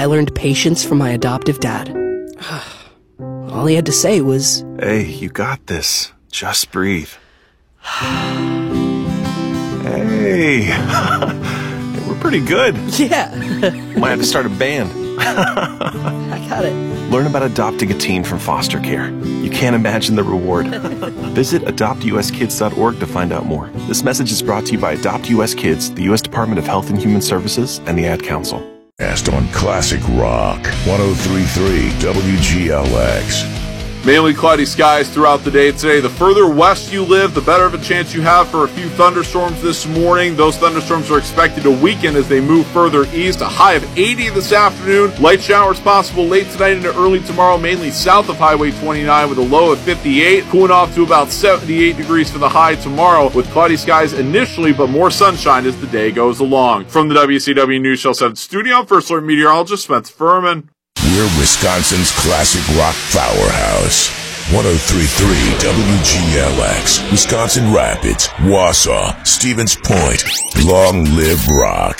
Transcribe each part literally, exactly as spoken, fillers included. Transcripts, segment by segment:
I learned patience from my adoptive dad. All he had to say was, "Hey, you got this. Just breathe." Hey, we're pretty good. yeah, Might have to start a band. I got it. Learn about adopting a teen from foster care. You can't imagine the reward. Visit adopt u s kids dot org to find out more. This message is brought to you by Adopt U S Kids, the U S Department of Health and Human Services, and the Ad Council. Cast on Classic Rock, one oh three point three W G L X. Mainly cloudy skies throughout the day today. The further west you live, the better of a chance you have for a few thunderstorms this morning. Those thunderstorms are expected to weaken as they move further east. A high of eighty this afternoon. Light showers possible late tonight into early tomorrow, mainly south of Highway twenty-nine with a low of fifty-eight. Cooling off to about seventy-eight degrees for the high tomorrow with cloudy skies initially, but more sunshine as the day goes along. From the W C W News Channel seven studio, I'm First Alert Meteorologist Spencer Furman. We're Wisconsin's classic rock powerhouse. one oh three point three W G L X. Wisconsin Rapids, Wausau, Stevens Point. Long live rock.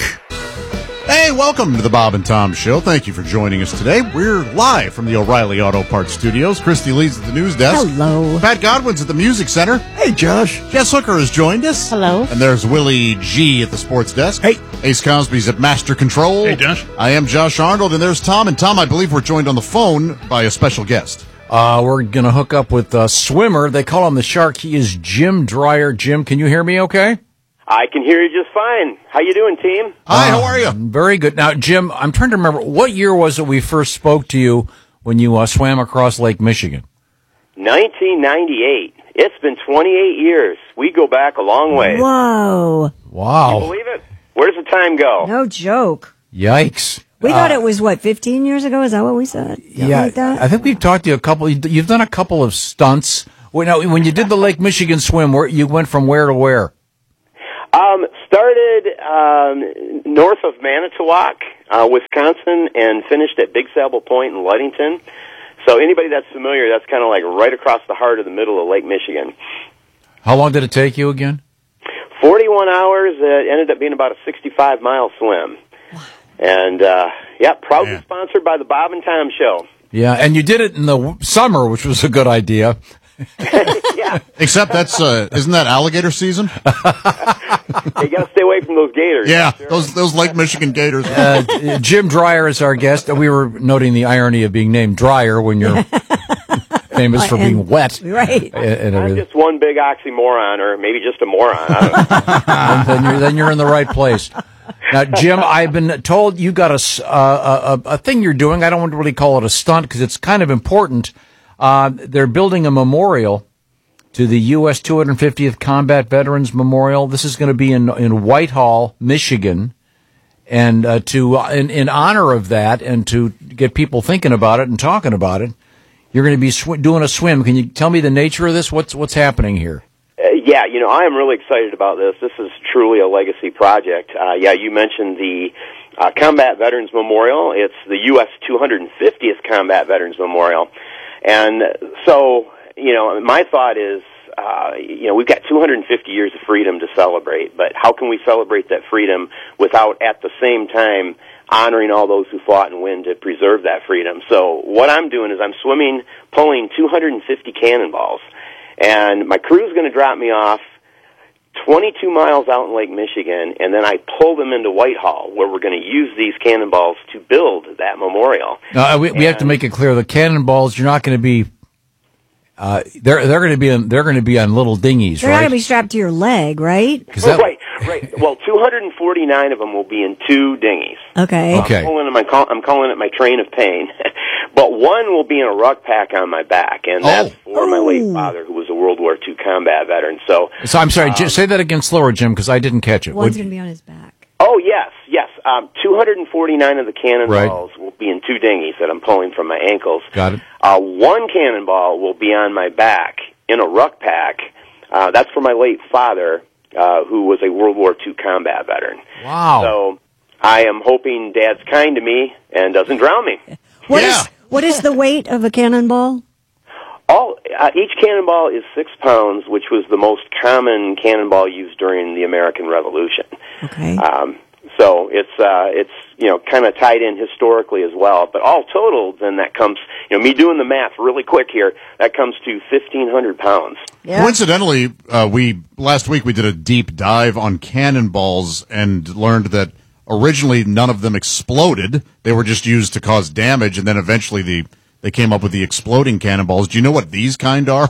Hey, welcome to the Bob and Tom Show. Thank you for joining us today. We're live from the O'Reilly Auto Parts Studios. Christy Lee's at the news desk. Hello. Pat Godwin's at the Music Center. Hey, Josh. Jess Hooker has joined us. Hello. And there's Willie G at the sports desk. Hey. Ace Cosby's at Master Control. Hey, Josh. I am Josh Arnold, and there's Tom. And Tom, I believe we're joined on the phone by a special guest. Uh, we're going to hook up with a swimmer. They call him the Shark. He is Jim Dreyer. Jim, can you hear me okay? I can hear you just fine. How you doing, team? Hi, how are you? Uh, very good. Now, Jim, I'm trying to remember, what year was it we first spoke to you when you uh, swam across Lake Michigan? nineteen ninety-eight. It's been twenty-eight years. We go back a long way. Whoa. Wow. Can you believe it? Where does the time go? No joke. Yikes. We uh, thought it was, what, fifteen years ago? Is that what we said? Something yeah, like that? I think we've talked to you a couple, you've done a couple of stunts. Well, now, when you did the Lake Michigan swim, where you went from where to where? Um, started um, north of Manitowoc, uh, Wisconsin, and finished at Big Sable Point in Ludington. So anybody that's familiar, that's kind of like right across the heart of the middle of Lake Michigan. How long did it take you again? forty-one hours. It ended up being about a sixty-five mile swim. And, uh, yeah, proudly Man. sponsored by the Bob and Tom Show. Yeah, and you did it in the w- summer, which was a good idea. Yeah. Except that's, uh, isn't that alligator season? You got to stay away from those gators. Yeah, Sure. those those Lake Michigan gators. Uh, Jim Dreyer is our guest. We were noting the irony of being named Dreyer when you're famous for being wet. Right. And, and I'm everything. just one big oxymoron, or maybe just a moron. I don't know. And then, you're, then you're in the right place. Now, Jim, I've been told you got a, s- uh, a, a thing you're doing. I don't want to really call it a stunt because it's kind of important. Uh, they're building a memorial to the U S two hundred fiftieth Combat Veterans Memorial. This is going to be in in Whitehall, Michigan, and uh, to uh, in, in honor of that, and to get people thinking about it and talking about it, you're going to be sw- doing a swim. Can you tell me the nature of this? What's what's happening here? Uh, yeah, you know, I am really excited about this. This is truly a legacy project. Uh, yeah, you mentioned the uh, Combat Veterans Memorial. It's the U S two hundred fiftieth Combat Veterans Memorial. And so, you know, my thought is, uh, you know, we've got two hundred fifty years of freedom to celebrate, but how can we celebrate that freedom without, at the same time, honoring all those who fought and win to preserve that freedom? So what I'm doing is I'm swimming, pulling two hundred fifty cannonballs, and my crew's going to drop me off twenty-two miles out in Lake Michigan, and then I pull them into Whitehall, where we're going to use these cannonballs to build that memorial. Uh, we, we have to make it clear: the cannonballs, you're not going to be. Uh, they're they're going to be on, they're going to be on little dinghies, They're right? not going to be strapped to your leg, right? That, right, right. Well, two hundred forty-nine of them will be in two dinghies. Okay. Okay. I'm calling it my, call, I'm calling it my train of pain. But one will be in a ruck pack on my back, and that's Oh. for my late Ooh. father, who was a World War Two combat veteran. So, So I'm sorry. J- say that again slower, Jim, because I didn't catch it. One's Would- going to be on his back. oh yes, yes. Um, two hundred forty-nine of the cannonballs will be in two dinghies that I'm pulling from my ankles. Got it. Uh, one cannonball will be on my back in a ruck pack. Uh, that's for my late father, uh, who was a World War Two combat veteran. Wow. So I am hoping Dad's kind to me and doesn't drown me. What Yeah. is what is the weight of a cannonball? All uh, each cannonball is six pounds, which was the most common cannonball used during the American Revolution. Okay. Um, So it's uh, it's you know kind of tied in historically as well. But all totaled, then that comes you know me doing the math really quick here. That comes to fifteen hundred pounds. Yeah. Coincidentally, uh, we last week we did a deep dive on cannonballs and learned that originally none of them exploded. They were just used to cause damage, and then eventually the they came up with the exploding cannonballs. Do you know what these kind are?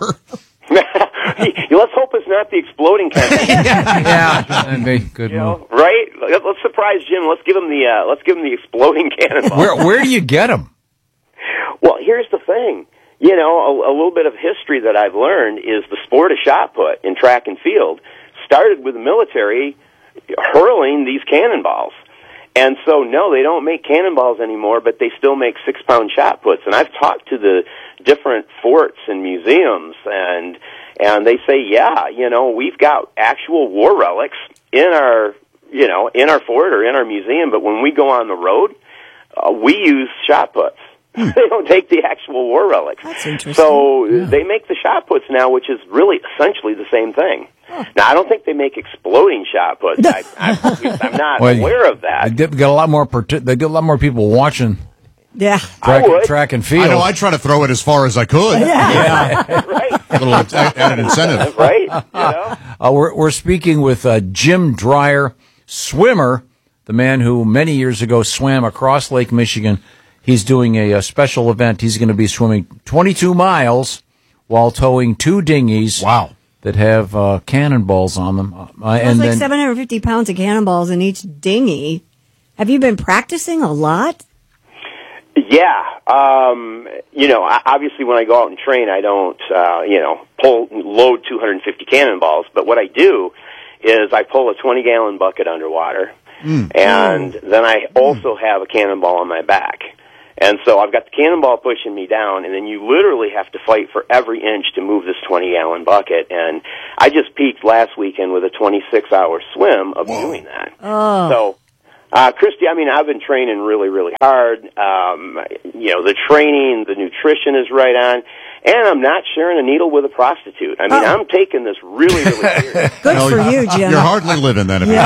Let's hope it's not the exploding cannonball. Yeah, that'd be good You move. know, right? Let- Let's surprise Jim. Let's give him the uh, let's give him the exploding cannonball. Where where do you get them? Well, here's the thing. You know, a, a little bit of history that I've learned is the sport of shot put in track and field started with the military hurling these cannonballs. And so, no, they don't make cannonballs anymore, but they still make six-pound shot puts. And I've talked to the different forts and museums, and and they say, yeah, you know, we've got actual war relics in our, you know, in our fort or in our museum, but when we go on the road, uh, we use shot puts. Hmm. They don't take the actual war relics. That's interesting. So yeah. They make the shot puts now, which is really essentially the same thing. Huh. Now, I don't think they make exploding shot puts. I, I, I'm not Well, aware of that. They get, get a lot more. Parti- they get a lot more people watching Yeah. track, I would. track and field. I know. I try to throw it as far as I could. Yeah. Right. A little added incentive. Right. You know? Uh, we're we're speaking with uh, Jim Dreyer, swimmer, the man who many years ago swam across Lake Michigan. He's doing a, a special event. He's going to be swimming twenty-two miles while towing two dinghies. Wow. That have uh, cannonballs on them. Uh, That's and like then, seven hundred fifty pounds of cannonballs in each dinghy. Have you been practicing a lot? Yeah. Um, you know, I- obviously when I go out and train, I don't, uh, you know, pull, load two hundred fifty cannonballs. But what I do is I pull a twenty gallon bucket underwater. Mm. And mm. then I also have a cannonball on my back. And so I've got the cannonball pushing me down, and then you literally have to fight for every inch to move this twenty gallon bucket. And I just peaked last weekend with a twenty-six hour swim of Whoa. doing that. Oh. So, uh, Christy, I mean, I've been training really, really hard. Um, you know, the training, the nutrition is right on. And I'm not sharing a needle with a prostitute. I mean, oh. I'm taking this really, really serious. Good no, for you, Jim. You're hardly living then. If yeah.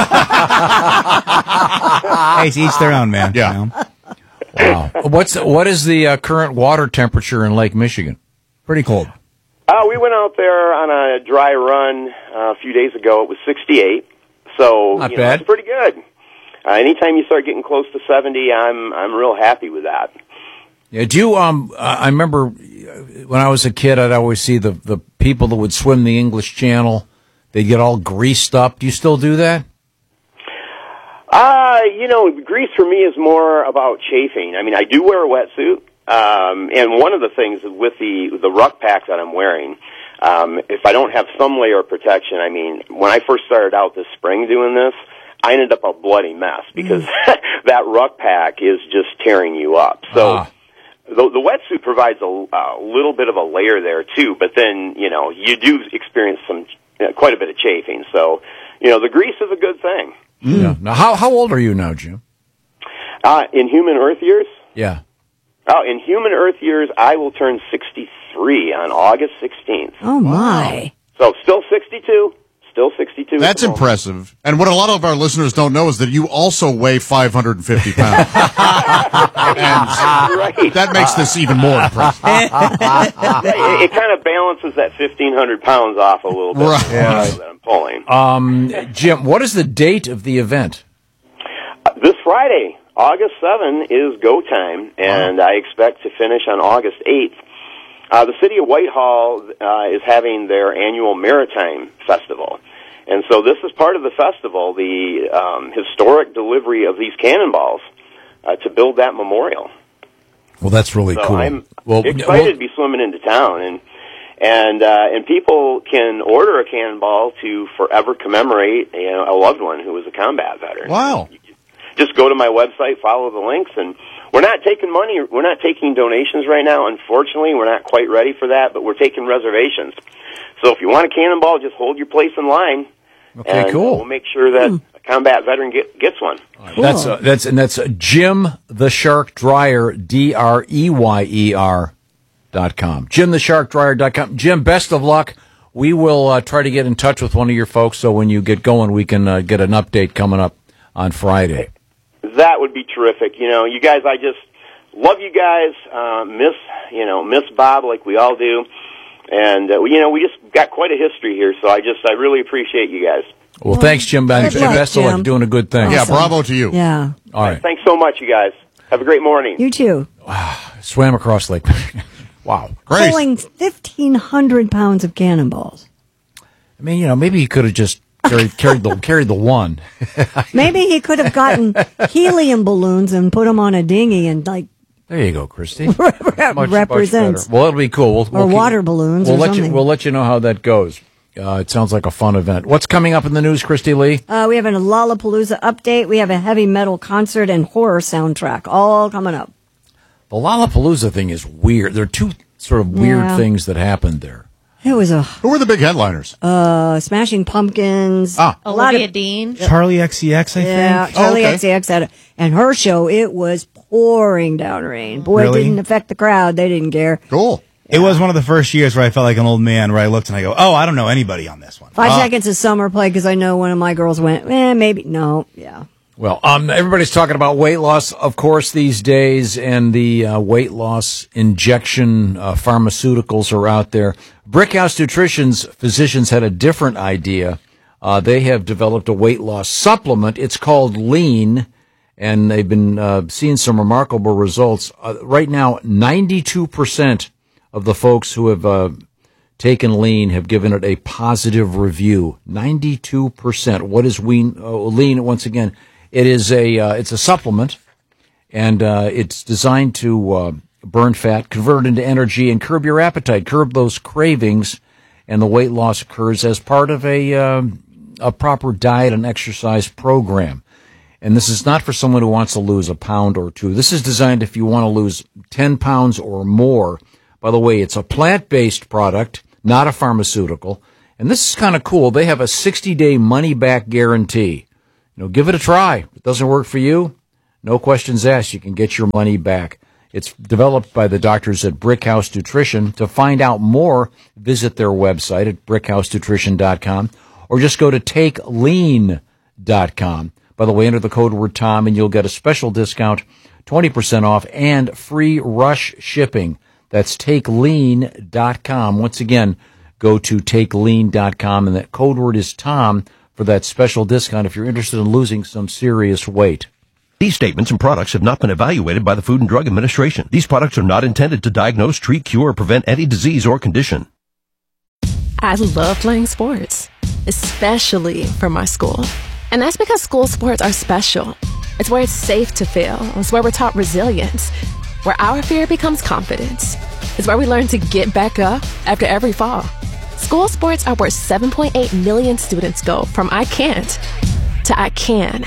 Hey, it's each their own, man. Yeah. You know? Wow. What's what is the uh, current water temperature in Lake Michigan? Pretty cold. Uh, we went out there on a dry run uh, a few days ago. It was sixty-eight, so Not you know, bad. it's pretty good. Uh, anytime you start getting close to seventy, I'm I'm real happy with that. Yeah. Do you? Um. I remember when I was a kid, I'd always see the the people that would swim the English Channel. They'd get all greased up. Do you still do that? Uh, you know, grease for me is more about chafing. I mean, I do wear a wetsuit, um, and one of the things with the the ruck pack that I'm wearing, um, if I don't have some layer of protection, I mean, when I first started out this spring doing this, I ended up a bloody mess because mm. that ruck pack is just tearing you up. So ah. the, the wetsuit provides a, a little bit of a layer there too, but then, you know, you do experience some you know, quite a bit of chafing. So, you know, the grease is a good thing. Mm. Yeah. Now, how how old are you now, Jim? Uh, in human Earth years? Yeah. Oh, in human Earth years, I will turn sixty-three on August sixteenth. Oh, my. So still sixty-two. Still sixty-two. That's impressive. And what a lot of our listeners don't know is that you also weigh five hundred fifty pounds. And right. That makes this even more impressive. it, it kind of balances that fifteen hundred pounds off a little bit. Right. Yeah. That I'm pulling. Um, Jim, what is the date of the event? Uh, this Friday, August seventh, is go time, and I expect to finish on August eighth. Uh, the city of Whitehall uh, is having their annual Maritime Festival. And so this is part of the festival, the um, historic delivery of these cannonballs uh, to build that memorial. Well, that's really so cool. I'm well, excited well, to be swimming into town, and and uh, and people can order a cannonball to forever commemorate you know, a loved one who was a combat veteran. Wow! Just go to my website, follow the links, and we're not taking money. We're not taking donations right now. Unfortunately, we're not quite ready for that, but we're taking reservations. So if you want a cannonball, just hold your place in line. Okay, and cool. We'll make sure that mm. a combat veteran get, gets one. Cool. That's uh, that's and that's Jim the Shark Dreyer, D R E Y E R dot com. Jim the Shark Dreyer dot com. Jim, best of luck. We will uh, try to get in touch with one of your folks so when you get going, we can uh, get an update coming up on Friday. That would be terrific. You know, you guys, I just love you guys. Uh, miss, you know, miss Bob like we all do. And, uh, you know, we just got quite a history here, so I just, I really appreciate you guys. Well, thanks, Jim. And Good luck, best of luck Jim. doing a good thing. Yeah, bravo to you. Yeah. All right. Thanks so much, you guys. Have a great morning. You too. Swam across Lake. Wow. Great. Pulling fifteen hundred pounds of cannonballs. I mean, you know, maybe he could have just carried, carried the carried the one. Maybe he could have gotten helium balloons and put them on a dinghy and, like, There you go, Christy. Much, much represents. better. Well, it'll be cool. We'll, Or we'll keep- water balloons We'll or let you. something. We'll let you know how that goes. Uh, it sounds like a fun event. What's coming up in the news, Christy Lee? Uh, we have a Lollapalooza update. We have a heavy metal concert and horror soundtrack all coming up. The Lollapalooza thing is weird. There are two sort of weird Yeah. things that happened there. It was a Who were the big headliners? uh, Smashing Pumpkins. Ah. a lot Olivia of Dean. Charlie X C X, I yeah, think. Charlie Oh, okay. X C X had a, and her show. It was pouring down rain. Boy, Really? it didn't affect the crowd. They didn't care. Cool. It was one of the first years where I felt like an old man, where I looked and I go, oh, I don't know anybody on this one. Five Ah. seconds of summer play because I know one of my girls went. Eh, maybe no. Yeah. Well, um, everybody's talking about weight loss, of course, these days, and the uh, weight loss injection uh, pharmaceuticals are out there. Brickhouse Nutrition's physicians had a different idea. Uh, they have developed a weight loss supplement. It's called Lean, and they've been uh, seeing some remarkable results. Uh, right now, ninety-two percent of the folks who have uh, taken Lean have given it a positive review. ninety-two percent. What is Lean? Uh, Lean, once again, it is a uh, it's a supplement, and uh, it's designed to uh, burn fat, convert it into energy, and curb your appetite, curb those cravings, and the weight loss occurs as part of a uh, a proper diet and exercise program. And this is not for someone who wants to lose a pound or two. This is designed if you want to lose ten pounds or more. By the way, it's a plant-based product, not a pharmaceutical. And this is kind of cool. They have a sixty-day money-back guarantee. You know, give it a try. If it doesn't work for you, no questions asked. You can get your money back. It's developed by the doctors at Brickhouse Nutrition. To find out more, visit their website at brickhouse nutrition dot com or just go to take lean dot com. By the way, enter the code word Tom and you'll get a special discount, twenty percent off, and free rush shipping. That's take lean dot com. Once again, go to take lean dot com, and that code word is Tom for that special discount if you're interested in losing some serious weight. These statements and products have not been evaluated by the Food and Drug Administration. These products are not intended to diagnose, treat, cure, or prevent any disease or condition. I love playing sports, especially for my school. And that's because school sports are special. It's where it's safe to fail. It's where we're taught resilience, where our fear becomes confidence. It's where we learn to get back up after every fall. School sports are where seven point eight million students go from I can't to I can.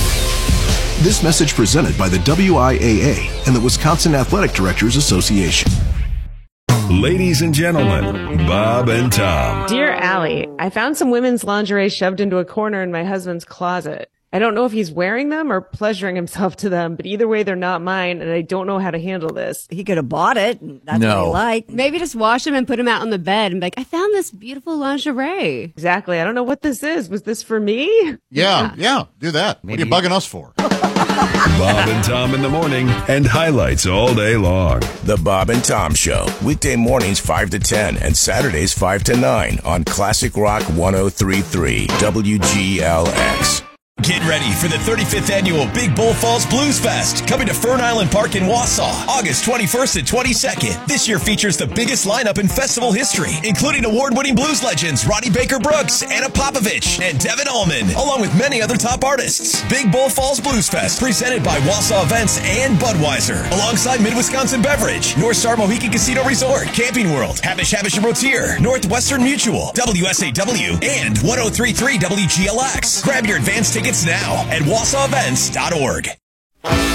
This message presented by the W I A A and the Wisconsin Athletic Directors Association. Ladies and gentlemen, Bob and Tom. Dear Allie, I found some women's lingerie shoved into a corner in my husband's closet. I don't know if he's wearing them or pleasuring himself to them, but either way, they're not mine, and I don't know how to handle this. He could have bought it. And that's No. what he liked. Maybe just wash them and put them out on the bed and be like, I found this beautiful lingerie. Exactly. I don't know what this is. Was this for me? Yeah, yeah, do that. What are you bugging us for? Bob and Tom in the morning and highlights all day long. The Bob and Tom Show, weekday mornings five to ten and Saturdays five to nine on Classic Rock one oh three point three W G L X. Get ready for the thirty-fifth annual Big Bull Falls Blues Fest, coming to Fern Island Park in Wausau, August twenty-first and twenty-second. This year features the biggest lineup in festival history, including award-winning blues legends Roddy Baker Brooks, Anna Popovich, and Devin Allman, along with many other top artists. Big Bull Falls Blues Fest, presented by Wausau Events and Budweiser, alongside Mid-Wisconsin Beverage, North Star Mohican Casino Resort, Camping World, Habish Habish and Rotier, Northwestern Mutual, W S A W, and one oh three point three W G L X. Grab your advance tickets now at wausau events dot org.